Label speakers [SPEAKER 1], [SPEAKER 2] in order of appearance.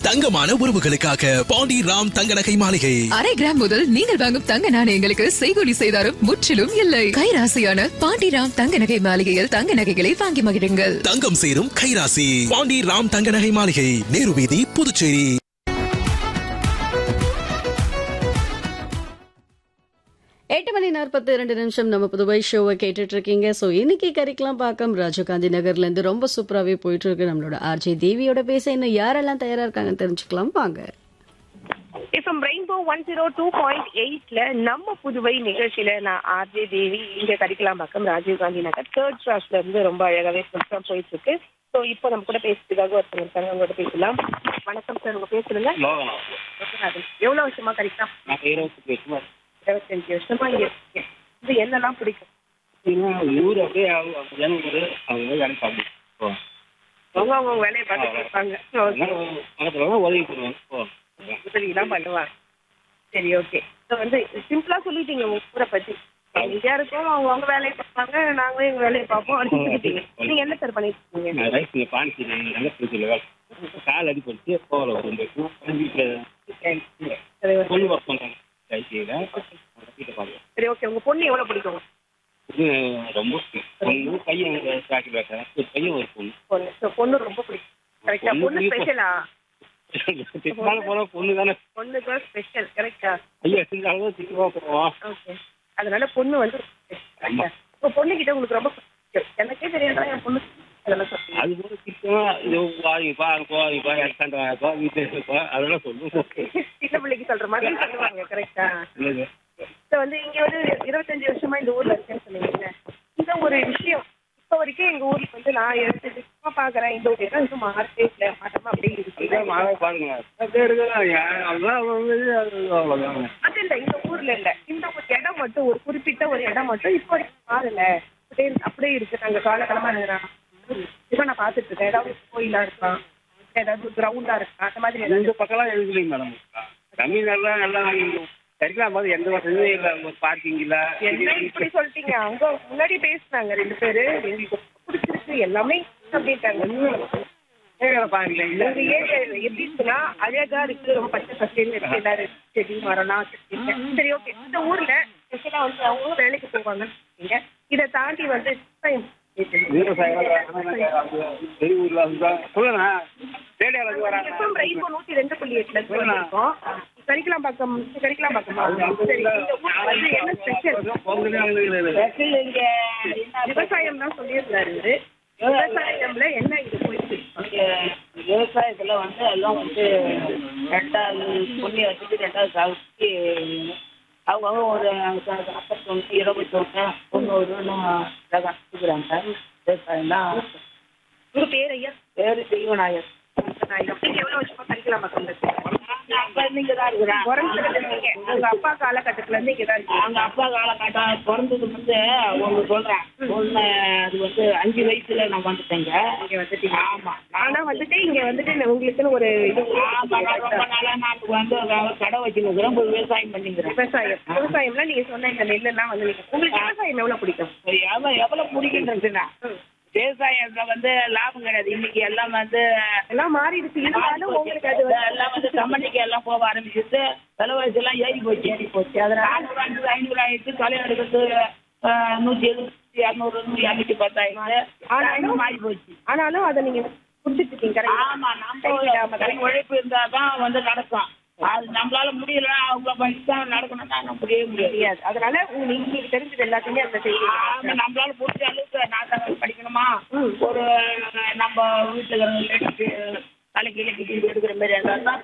[SPEAKER 1] தங்கமான உறவுகளுக்காக பாண்டி ராம் தங்க நகை மாளிகை.
[SPEAKER 2] அரை கிராம் முதல் நீங்கள் வாங்கும் தங்க நாணயங்களுக்கு செய்கூலி செய்தாரும் முற்றிலும் இல்லை. கைராசியான பாண்டி ராம் தங்க நகை மாளிகையில் தங்க நகைகளை வாங்கி மகிழுங்கள்.
[SPEAKER 1] தங்கம் சேரும் கைராசி பாண்டி ராம் தங்க நகை மாளிகை, நேரு வீதி, புதுச்சேரி.
[SPEAKER 3] எட்டு மணி 42 நம்ம புதுவை ஷோவை கேட்டுட்டு இருக்கீங்க. ஸோ இன்னைக்கு கரிக்கலாம் பார்க்கம் ராஜீவ்காந்தி நகர்ல இருந்து ரொம்ப சூப்பராகவே போயிட்டு இருக்கு. நம்மளோட ஆர்ஜே தேவியோட பேச இன்னும் யாரெல்லாம் தயாரா இருக்காங்கன்னு தெரிஞ்சுக்கலாம் வாங்க.
[SPEAKER 4] எஃப்எம் ரெயின்போ 102.8ல நம்ம புதுவை நிகழ்ச்சியில நான் ஆர்ஜே தேவி இங்க கரிக்கலாம் பார்க்கம் ராஜீவ்காந்தி நகர் தேர்ட் கிளாஸ்ல இருந்து ரொம்ப அழகாவே சுத்தம் போயிட்டு இருக்கு. ஸோ இப்போ நம்ம கூட பேசுறதுக்காக ஒருத்தர் இருக்காங்க, உங்களோட பேசலாம். வணக்கம் சார், உங்க பேசுறீங்க. எவ்வளவு வருஷமா கரிக்கலாம்? 25 வருஷமா இங்க இருக்கீங்க. இது என்னெல்லாம் பிடிக்கும்? அவங்க வேலையை பார்த்துட்டு இருப்பாங்க, உதவிலாம் பண்ணுவாங்க. சரி, ஓகே. ஸோ வந்து சிம்பிளா சொல்லிட்டீங்க உங்க ஊரை பத்தி. எங்கேயா இருக்கோம், அவங்க வேலையை பார்ப்பாங்க, நாங்களும் எங்க வேலையை பார்ப்போம் அப்படின்னு சொல்லிட்டீங்க. நீங்க என்ன சார் பண்ணிட்டு இருக்கீங்க?
[SPEAKER 5] கால் அடிப்பட்டு
[SPEAKER 4] சரி, ஓகே. உங்க பொண்ணு எவ்வளவு பிடிக்கும்?
[SPEAKER 5] ரொம்ப பையன் பையன் ஒரு பொண்ணு.
[SPEAKER 4] பொண்ணு ரொம்ப பிடிக்கும். கரெக்டா? பொண்ணு ஸ்பெஷலா?
[SPEAKER 5] பொண்ணு தானே,
[SPEAKER 4] பொண்ணுக்கு ஸ்பெஷல். கரெக்டா?
[SPEAKER 5] ஐயா செஞ்சாலும் திட்டுவா போவோம்.
[SPEAKER 4] ஓகே. அதனால பொண்ணு வந்து உங்க பொண்ணு கிட்ட உங்களுக்கு ரொம்ப பிடிக்கும். எனக்கே தெரியாதா என் பொண்ணு
[SPEAKER 5] அது போல அதெல்லாம் சொல்லுவோம்.
[SPEAKER 4] சின்ன பிள்ளைக்கு சொல்ற மாதிரி சொல்லுவாங்க. கரெக்டா? வந்து இங்க வந்து 25 வருஷமா இந்த ஊர்ல இருக்கேன்னு சொன்னீங்க. இந்த ஒரு விஷயம் இப்ப வரைக்கும் எங்க ஊருக்கு வந்து நான் 25 வருஷமா பாக்குறேன், இந்த ஒரு இடம் இன்னும் மாறவே இல்லை, மாற்றமா அப்படியே இருக்கு.
[SPEAKER 5] பாருங்க
[SPEAKER 4] அது இல்ல, இந்த ஊர்ல இல்ல, இந்த ஒரு இடம் மட்டும், ஒரு குறிப்பிட்ட ஒரு இடம் மட்டும் இப்ப வரைக்கும் மாறல, அப்படியே இருக்கு. நாங்க காலகாலமா இப்ப நான் பாத்துட்டு இருக்கேன். ஏதாவது கோயிலா இருக்கா, ஏதாவது கிரவுண்டா இருக்கா, அந்த மாதிரி
[SPEAKER 5] இந்த பக்கம் எழுதுலைங்க மேடம். தமிழ்நாடுலாம் நல்லா சரிக்கலாம் போது எந்த வசதியும் இல்லை, பார்க்கிங் இல்ல.
[SPEAKER 4] என்ன இப்படி சொல்லிட்டீங்க? அங்க முன்னாடி பேசினாங்க 2 பேரு, எங்களுக்கு பிடிச்சிருக்கு எல்லாமே அப்படின்ட்டாங்க. இந்த ஏரியா எப்படி இருக்குன்னா அழகா இருக்கு, ரொம்ப பச்சை பசேன்னு இருக்கு, எல்லாரும் செடி மரம்லாம் வச்சிருக்கீங்க. சரி, ஓகே. இந்த ஊர்ல ஸ்பெஷலா வந்து அவங்க வேலைக்கு போவாங்கன்னு சொன்னீங்க. இதை தாண்டி வந்து கரிக்கலாம் பக்கம் என்ன ஸ்பெஷல்? விவசாயம் தான் சொல்லியிருந்தாரு. விவசாயம்ல என்ன இது போயிட்டு?
[SPEAKER 6] விவசாயத்துல வந்து எல்லாம் வந்து 2வது பொண்ணி வச்சுட்டு 2வது சாகுக்கு அவங்க ஒரு 51, 21, 90 கற்றுக்குறாங்க. விவசாயம் தான்.
[SPEAKER 4] உங்க பேர் ஐயா?
[SPEAKER 6] பேரு தெய்வநாயர்.
[SPEAKER 4] எவ்வளவு வருஷமா கரிக்கலாம் பக்கம் இருக்கு?
[SPEAKER 6] இங்கதான் இருக்கிறேன்.
[SPEAKER 4] உங்க அப்பா காலகட்டத்துல இருந்து இங்கதான் இருக்கு.
[SPEAKER 6] அவங்க அப்பா காலகட்டம் பிறந்தது வந்து ஒண்ணு சொல்றேன். ஒண்ணு அது வந்து 5 வயசுல நான் வந்துட்டேங்க.
[SPEAKER 4] இங்க வந்துட்டீங்க?
[SPEAKER 6] ஆமா.
[SPEAKER 4] ஆனா வந்துட்டு இங்க வந்துட்டு உங்களுக்குன்னு ஒரு இது.
[SPEAKER 6] ஆமா, ரொம்ப நாளா நான் வந்து கடை வச்சுருக்கிறேன், விவசாயம் பண்ணிக்கிறேன்.
[SPEAKER 4] விவசாயம்ல நீங்க சொன்ன இந்த நெல்லாம் வந்து உங்களுக்கு விவசாயம் எவ்வளவு பிடிக்கும்?
[SPEAKER 6] எவ்வளவு பிடிக்குன்றதுன்னா விவசாயத்துல வந்து லாபம் கிடையாது. இன்னைக்கு எல்லாம் வந்து
[SPEAKER 4] எல்லாம் மாறி இருக்கு. இருந்தாலும் உங்களுக்கு அது
[SPEAKER 6] எல்லாம் வந்து கம்பெனிக்கு எல்லாம் போக ஆரம்பிச்சுட்டு விலைவாசி எல்லாம் ஏறி போச்சு. அதனால 500 ஆயிடுச்சு. கல்யாணம் எடுக்கிறது 170, 200, 210 ஆயிடுச்சு. ஆனாலும் மாறி போச்சு.
[SPEAKER 4] ஆனாலும் அதை நீங்க புடிச்சிட்டு இருக்கீங்க.
[SPEAKER 6] ஆமா, நம்ம உழைப்பு இருந்தாதான் வந்து நடக்கும். அது நம்மளால முடியல, அவங்க படிச்சுதான் நடக்கணும்னா முடியவே முடியாது.
[SPEAKER 4] அதனால உங்களுக்கு தெரிஞ்சது எல்லாத்தையுமே அந்த செய்யுங்க.
[SPEAKER 6] நம்மளால புரிஞ்ச அளவுக்கு நான் படிக்கணுமா, ஒரு நம்ம வீட்டுல இருக்கிற தலைக்கீழ கிட்டி எடுக்கிற மாதிரி இருந்தாலும்